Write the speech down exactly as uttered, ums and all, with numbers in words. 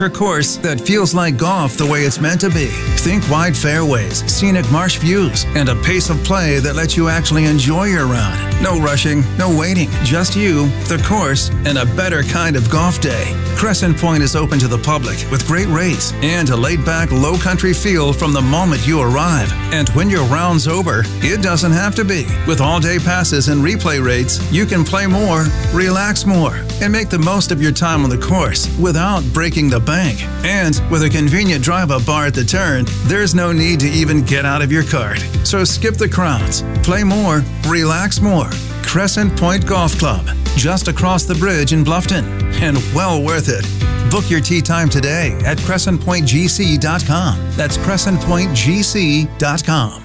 A course that feels like golf the way it's meant to be. Think wide fairways, scenic marsh views, and a pace of play that lets you actually enjoy your round. No rushing, no waiting, just you, the course, and a better kind of golf day. Crescent Point is open to the public with great rates and a laid-back, low-country feel from the moment you arrive. And when your round's over, it doesn't have to be. With all-day passes and replay rates, you can play more, relax more, and make the most of your time on the course without breaking the bank. And with a convenient drive-up bar at the turn, there's no need to even get out of your cart. So skip the crowds, play more, relax more. Crescent Point Golf Club, just across the bridge in Bluffton, and well worth it. Book your tee time today at crescent point g c dot com. That's crescent point g c dot com.